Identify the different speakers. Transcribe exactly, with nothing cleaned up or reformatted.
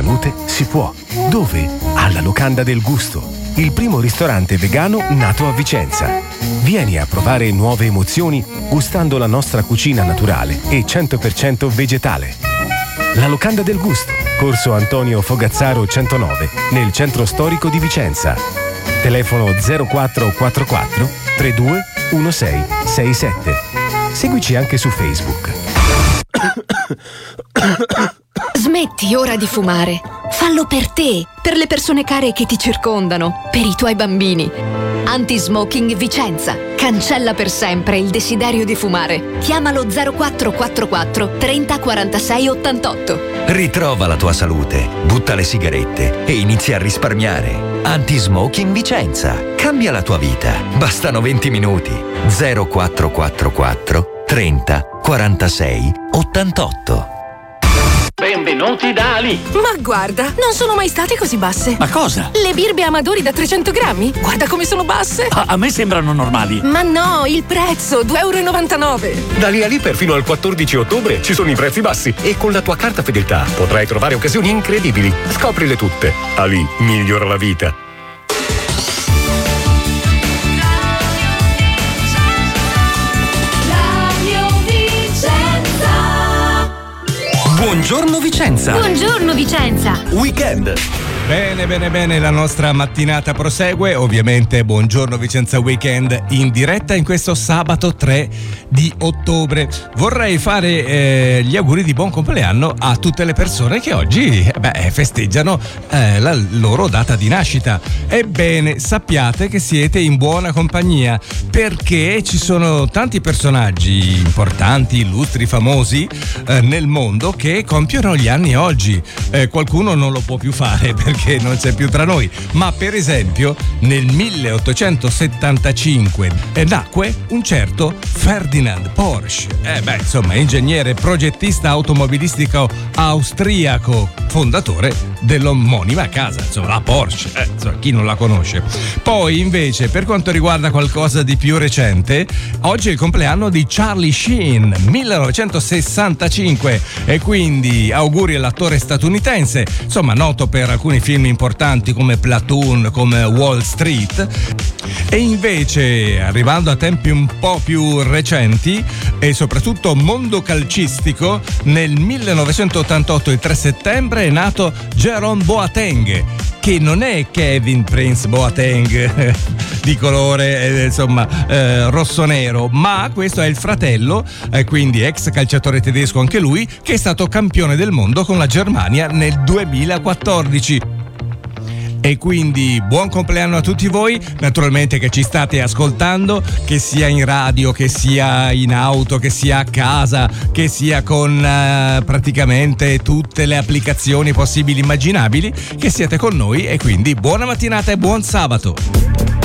Speaker 1: salute si può. Dove? Alla Locanda del Gusto, il primo ristorante vegano nato a Vicenza. Vieni a provare nuove emozioni gustando la nostra cucina naturale e cento per cento vegetale. La Locanda del Gusto, Corso Antonio Fogazzaro centonove, nel centro storico di Vicenza. Telefono zero quattro quattro quattro tre due uno sei sei sette. Seguici anche su Facebook.
Speaker 2: Smetti ora di fumare. Fallo per te, per le persone care che ti circondano, per i tuoi bambini. Anti-Smoking Vicenza. Cancella per sempre il desiderio di fumare. Chiamalo zero quattro quattro quattro trenta quarantasei ottantotto.
Speaker 3: Ritrova la tua salute, butta le sigarette e inizia a risparmiare. Anti-Smoking Vicenza. Cambia la tua vita. Bastano venti minuti. zero quattro quattro quattro trenta quarantasei ottantotto.
Speaker 4: Benvenuti da Ali.
Speaker 5: Ma guarda, non sono mai state così basse.
Speaker 4: Ma cosa?
Speaker 5: Le birbe Amadori da trecento grammi. Guarda come sono basse.
Speaker 4: A, a me sembrano normali.
Speaker 5: Ma no, il prezzo, due e novantanove euro.
Speaker 6: Da lì a lì per fino al quattordici ottobre ci sono i prezzi bassi e con la tua carta fedeltà potrai trovare occasioni incredibili. Scoprile tutte. Ali migliora la vita.
Speaker 3: Buongiorno Vicenza.
Speaker 2: Buongiorno Vicenza.
Speaker 3: Weekend.
Speaker 7: Bene, bene, bene, la nostra mattinata prosegue, ovviamente Buongiorno Vicenza Weekend in diretta in questo sabato tre di ottobre. Vorrei fare eh, gli auguri di buon compleanno a tutte le persone che oggi eh beh, festeggiano eh, la loro data di nascita. Ebbene, sappiate che siete in buona compagnia, perché ci sono tanti personaggi importanti, illustri, famosi eh, nel mondo che compiono gli anni oggi. Eh, qualcuno non lo può più fare perché che non c'è più tra noi, ma per esempio nel milleottocentosettantacinque nacque un certo Ferdinand Porsche. Eh beh, insomma, ingegnere progettista automobilistico austriaco, fondatore dell'omonima casa, insomma, la Porsche, eh, insomma, chi non la conosce. Poi invece, per quanto riguarda qualcosa di più recente, oggi è il compleanno di Charlie Sheen, millenovecentosessantacinque, e quindi auguri all'attore statunitense, insomma, noto per alcuni film importanti come Platoon, come Wall Street. E invece, arrivando a tempi un po' più recenti e soprattutto mondo calcistico, nel millenovecentottantotto, il tre settembre, è nato Jérôme Boateng, che non è Kevin Prince Boateng di colore eh, insomma eh, rosso-nero, ma questo è il fratello, eh, quindi ex calciatore tedesco anche lui, che è stato campione del mondo con la Germania nel duemilaquattordici. E quindi buon compleanno a tutti voi, naturalmente che ci state ascoltando, che sia in radio, che sia in auto, che sia a casa, che sia con uh, praticamente tutte le applicazioni possibili e immaginabili, che siete con noi, e quindi buona mattinata e buon sabato.